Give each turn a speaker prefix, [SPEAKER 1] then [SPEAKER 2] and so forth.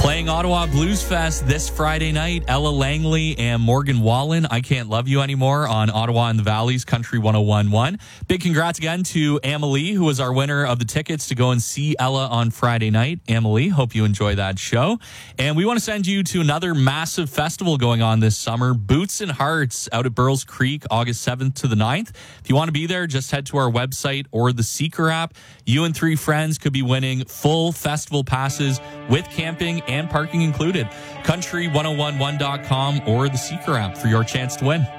[SPEAKER 1] Playing Ottawa Blues Fest this Friday night, Ella Langley and Morgan Wallen, I Can't Love You Anymore on Ottawa and the Valley's Country 101.1. Big congrats again to Amelie, who was our winner of the tickets to go and see Ella on Friday night. Amelie, hope you enjoy that show. And we want to send you to another massive festival going on this summer, Boots and Hearts, out at Burles Creek, August 7th to the 9th. If you want to be there, just head to our website or the Seeker app. You and 3 friends could be winning full festival passes with camping and parking included. Country1011.com or the Seeker app for your chance to win.